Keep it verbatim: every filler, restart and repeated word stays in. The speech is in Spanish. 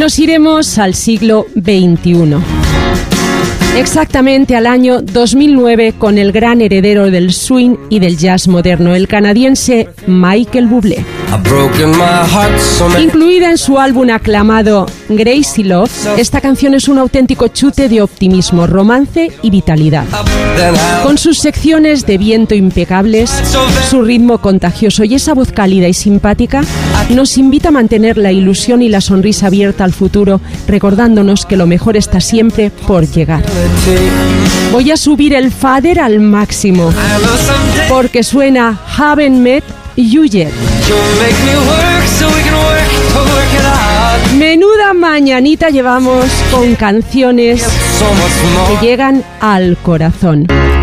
nos iremos al siglo veintiuno. Exactamente al año dos mil nueve, con el gran heredero del swing y del jazz moderno, el canadiense Michael Bublé. Incluida en su álbum aclamado Crazy Love, esta canción es un auténtico chute de optimismo, romance y vitalidad. Con sus secciones de viento impecables, su ritmo contagioso y esa voz cálida y simpática, nos invita a mantener la ilusión y la sonrisa abierta al futuro, recordándonos que lo mejor está siempre por llegar. Voy a subir el fader al máximo, porque suena Haven't Met You Yet. Menuda mañanita llevamos con canciones que llegan al corazón.